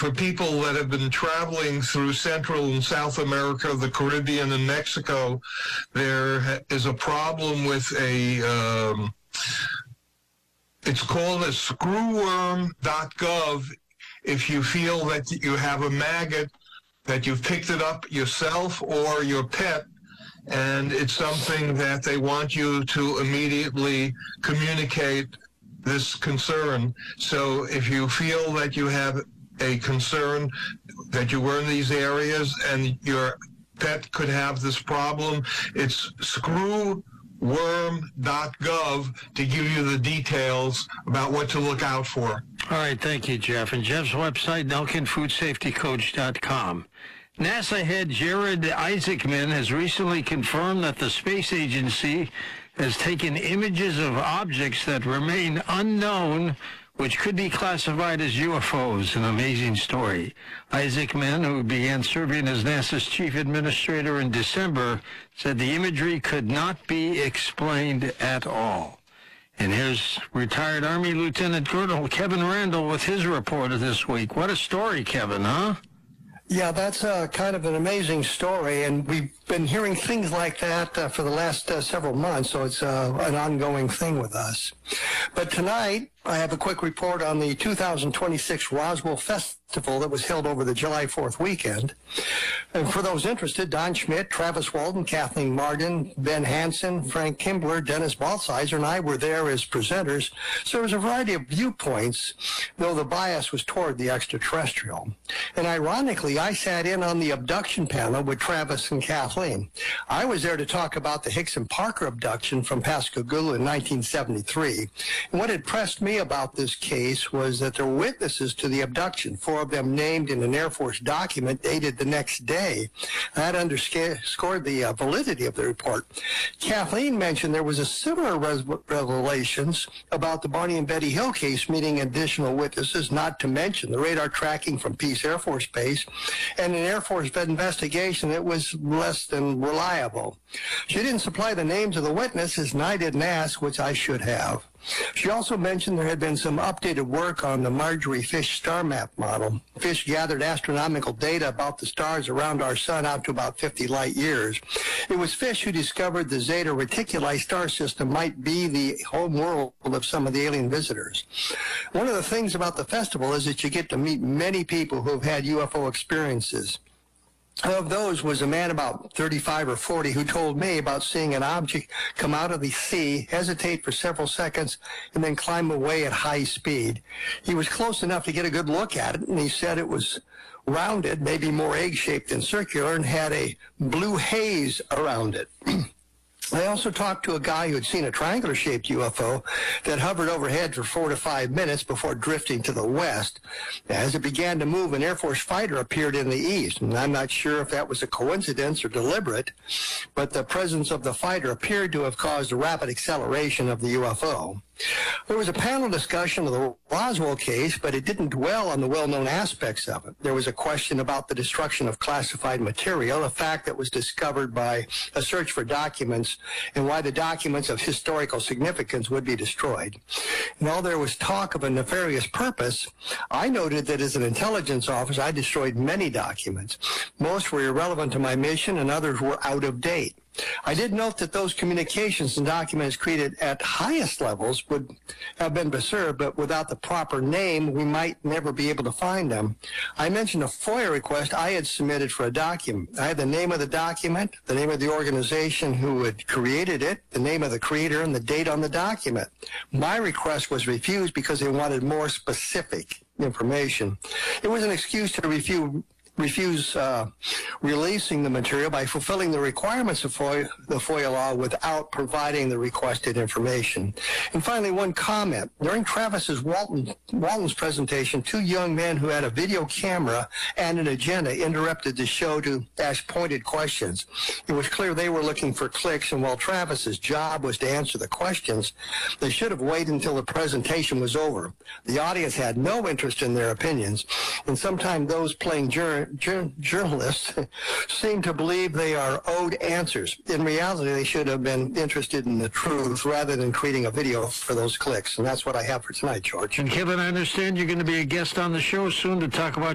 for people that have been traveling through Central and South America, the Caribbean, and Mexico, there is a problem with it's called a screwworm.gov. If you feel that you have a maggot, that you've picked it up yourself or your pet, and it's something that they want you to immediately communicate this concern. So if you feel that you have a concern that you were in these areas and your pet could have this problem, it's screwworm.gov to give you the details about what to look out for. All right, thank you, Jeff. And Jeff's website, NelkinFoodSafetyCoach.com. NASA head Jared Isaacman has recently confirmed that the space agency has taken images of objects that remain unknown, which could be classified as UFOs. An amazing story. Isaacman, who began serving as NASA's chief administrator in December, said the imagery could not be explained at all. And here's retired Army Lieutenant Colonel Kevin Randle with his report of this week. What a story, Kevin, huh? Yeah, that's kind of an amazing story, and we've been hearing things like that for the last several months, so it's an ongoing thing with us. But tonight, I have a quick report on the 2026 Roswell Festival that was held over the July 4th weekend. And for those interested, Don Schmidt, Travis Walton, Kathleen Martin, Ben Hansen, Frank Kimbler, Dennis Baltsizer, and I were there as presenters. So there was a variety of viewpoints, though the bias was toward the extraterrestrial. And ironically, I sat in on the abduction panel with Travis and Kathleen. I was there to talk about the Hickson Parker abduction from Pascagoula in 1973. And what impressed me about this case was that there were witnesses to the abduction, 4 of them named in an Air Force document dated the next day. That underscored the validity of the report. Kathleen mentioned there was a similar revelations about the Barney and Betty Hill case, meeting additional witnesses, not to mention the radar tracking from Pease Air Force Base and an Air Force investigation that was less than reliable. She didn't supply the names of the witnesses, and I didn't ask, which I should have. She also mentioned there had been some updated work on the Marjorie Fish star map model. Fish gathered astronomical data about the stars around our sun out to about 50 light years. It was Fish who discovered the Zeta Reticuli star system might be the home world of some of the alien visitors. One of the things about the festival is that you get to meet many people who have had UFO experiences. Of those was a man about 35 or 40 who told me about seeing an object come out of the sea, hesitate for several seconds, and then climb away at high speed. He was close enough to get a good look at it, and he said it was rounded, maybe more egg-shaped than circular, and had a blue haze around it. I also talked to a guy who had seen a triangular-shaped UFO that hovered overhead for 4 to 5 minutes before drifting to the west. As it began to move, an Air Force fighter appeared in the east, and I'm not sure if that was a coincidence or deliberate, but the presence of the fighter appeared to have caused a rapid acceleration of the UFO. There was a panel discussion of the Roswell case, but it didn't dwell on the well-known aspects of it. There was a question about the destruction of classified material, a fact that was discovered by a search for documents, and why the documents of historical significance would be destroyed. And while there was talk of a nefarious purpose, I noted that as an intelligence officer, I destroyed many documents. Most were irrelevant to my mission, and others were out of date. I did note that those communications and documents created at highest levels would have been preserved, but without the proper name, we might never be able to find them. I mentioned a FOIA request I had submitted for a document. I had the name of the document, the name of the organization who had created it, the name of the creator, and the date on the document. My request was refused because they wanted more specific information. It was an excuse to refuse releasing the material by fulfilling the requirements of the FOIA law without providing the requested information. And finally, one comment. During Travis's Walton's presentation, 2 young men who had a video camera and an agenda interrupted the show to ask pointed questions. It was clear they were looking for clicks, and while Travis's job was to answer the questions, they should have waited until the presentation was over. The audience had no interest in their opinions, and sometimes those playing journalists seem to believe they are owed answers. In reality, they should have been interested in the truth rather than creating a video for those clicks. And that's what I have for tonight, George. And Kevin, I understand you're going to be a guest on the show soon to talk about